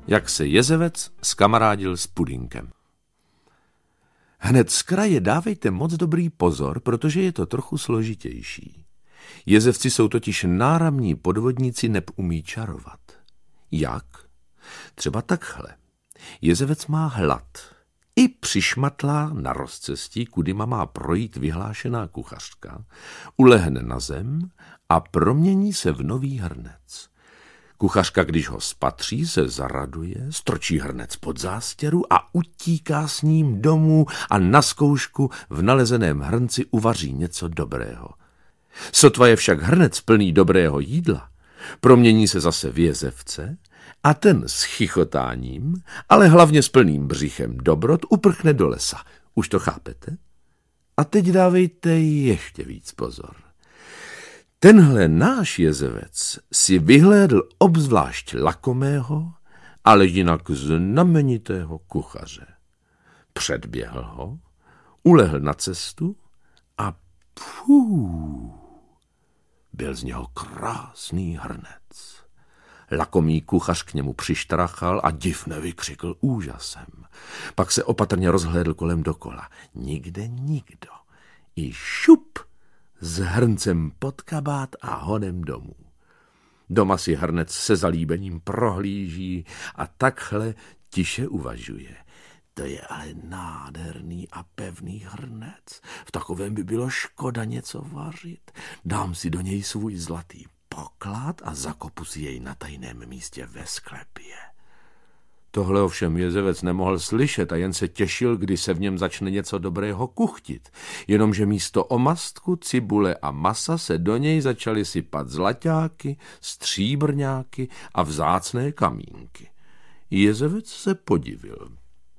Jak se jezevec skamarádil s Pudinkem. Hned z kraje dávejte moc dobrý pozor, protože je to trochu složitější. Jezevci jsou totiž náramní podvodníci, neb umí čarovat. Jak? Třeba takhle. Jezevec má hlad. I přišmatlá na rozcestí, kudyma má projít vyhlášená kuchařka, ulehne na zem a promění se v nový hrnec. Kuchařka, když ho spatří, se zaraduje, strčí hrnec pod zástěru a utíká s ním domů a na zkoušku v nalezeném hrnci uvaří něco dobrého. Sotva je však hrnec plný dobrého jídla, promění se zase v jezevce a ten s chichotáním, ale hlavně s plným břichem dobrot uprchne do lesa. Už to chápete? A teď dávejte ještě víc pozor. Tenhle náš jezevec si vyhlédl obzvlášť lakomého, ale jinak znamenitého kuchaře. Předběhl ho, ulehl na cestu a byl z něho krásný hrnec. Lakomý kuchař k němu přištrachal a div nevykřikl úžasem. Pak se opatrně rozhlédl kolem dokola. Nikde nikdo. I šup s hrncem pod kabát a honem domů. Doma si hrnec se zalíbením prohlíží a takhle tiše uvažuje. To je ale nádherný a pevný hrnec. V takovém by bylo škoda něco vařit. Dám si do něj svůj zlatý poklad a zakopu si jej na tajném místě ve sklepě. Tohle ovšem jezevec nemohl slyšet a jen se těšil, kdy se v něm začne něco dobrého kuchtit. Jenomže místo omastku, cibule a masa se do něj začaly sypat zlaťáky, stříbrňáky a vzácné kamínky. Jezevec se podivil.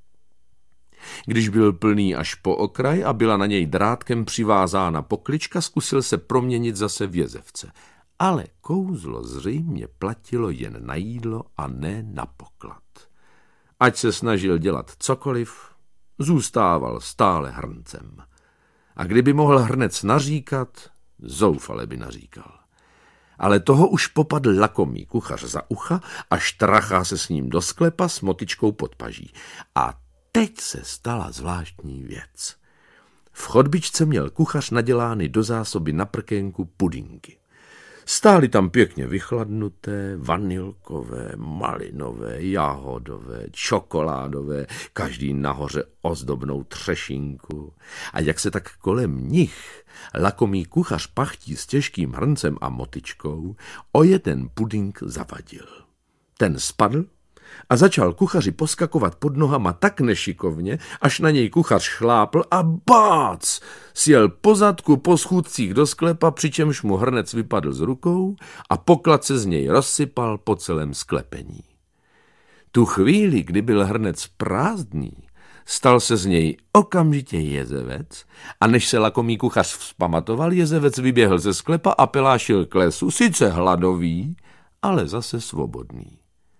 Když byl plný až po okraj a byla na něj drátkem přivázána poklička, zkusil se proměnit zase v jezevce. Ale kouzlo zřejmě platilo jen na jídlo a ne na poklad. Ať se snažil dělat cokoliv, zůstával stále hrncem. A kdyby mohl hrnec naříkat, zoufale by naříkal. Ale toho už popadl lakomý kuchař za ucha a štrachá se s ním do sklepa s motyčkou pod paží. A teď se stala zvláštní věc. V chodbičce měl kuchař nadělány do zásoby na prkénku pudinky. Stály tam pěkně vychladnuté, vanilkové, malinové, jahodové, čokoládové, každý nahoře ozdobnou třešinku. A jak se tak kolem nich lakomý kuchař pachtí s těžkým hrncem a motyčkou, o jeden pudink zavadil. Ten spadl a začal kuchaři poskakovat pod nohama tak nešikovně, až na něj kuchař šlápl a bác! Sjel po zadku po schůdcích do sklepa, přičemž mu hrnec vypadl z rukou a poklad se z něj rozsypal po celém sklepení. Tu chvíli, kdy byl hrnec prázdný, stal se z něj okamžitě jezevec a než se lakomý kuchař vzpamatoval, jezevec vyběhl ze sklepa a pelášil k lesu, sice hladový, ale zase svobodný.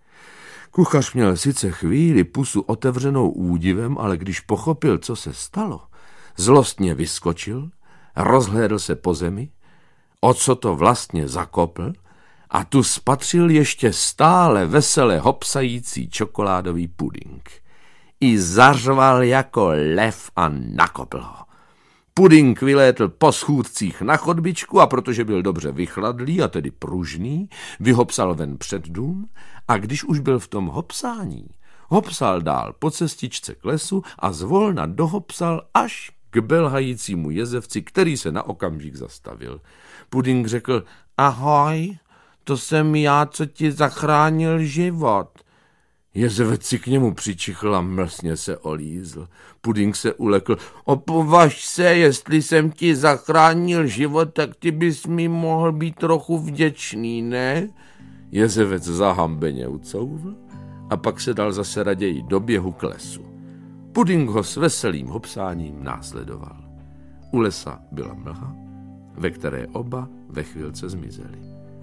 Kuchař měl sice chvíli pusu otevřenou údivem, ale když pochopil, co se stalo, zlostně vyskočil, rozhlédl se po zemi, o co to vlastně zakopl a tu spatřil ještě stále vesele hopsající čokoládový puding. I zařval jako lev a nakopl ho. Puding vylétl po schůdcích na chodbičku a protože byl dobře vychladlý a tedy pružný, vyhopsal ven před dům a když už byl v tom hopsání, hopsal dál po cestičce k lesu a zvolna dohopsal až k belhajícímu jezevci, který se na okamžik zastavil. Puding řekl, ahoj, to jsem já, co ti zachránil život. Jezevec si k němu přičichl a mlsně se olízl. Puding se ulekl. Opovaž se, jestli jsem ti zachránil život, tak ty bys mi mohl být trochu vděčný, ne? Jezevec zahambeně ucouvl a pak se dal zase raději do běhu k lesu. Puding ho s veselým hopsáním následoval. U lesa byla mlha, ve které oba ve chvilce zmizeli.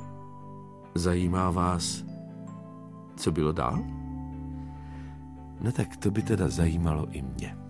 Zajímá vás, co bylo dál? No tak to by teda zajímalo i mě.